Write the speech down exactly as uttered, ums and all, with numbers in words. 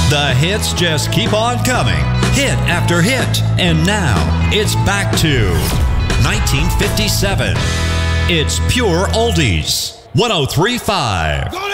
The hits just keep on coming, hit after hit. And now, it's back to nineteen fifty-seven. It's Pure Oldies. one oh three point five.